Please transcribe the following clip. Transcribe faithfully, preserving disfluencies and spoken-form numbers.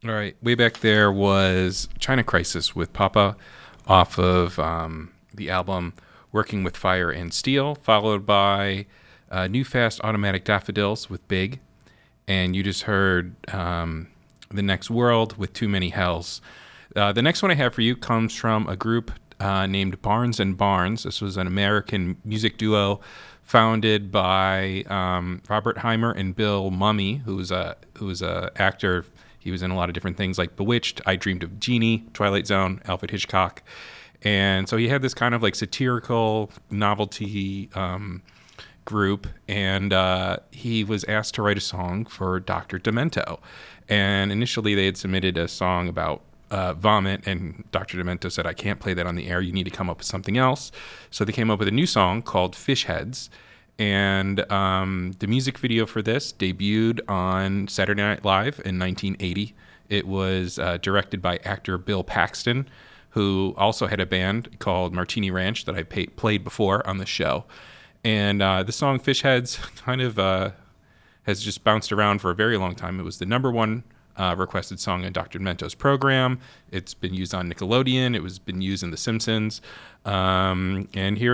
All right. Way back there was China Crisis with Papa off of um, the album Working with Fire and Steel, followed by uh, New Fast Automatic Daffodils with Big. And you just heard um, The Next World with Too Many Hells. Uh, the next one I have for you comes from a group uh, named Barnes and Barnes. This was an American music duo founded by um, Robert Heimer and Bill Mumy, who was a who was a actor. He was in a lot of different things like Bewitched, I Dreamed of Jeannie, Twilight Zone, Alfred Hitchcock. And so he had this kind of like satirical novelty um, group, and uh, he was asked to write a song for Doctor Demento. And initially they had submitted a song about uh, vomit, and Doctor Demento said, I can't play that on the air, you need to come up with something else. So they came up with a new song called Fish Heads. And um, the music video for this debuted on Saturday Night Live in nineteen eighty. It was uh, directed by actor Bill Paxton, who also had a band called Martini Ranch that I pay- played before on the show. And uh, the song Fish Heads kind of uh, has just bounced around for a very long time. It was the number one uh, requested song in Doctor Demento's program. It's been used on Nickelodeon. It was been used in The Simpsons. Um, and here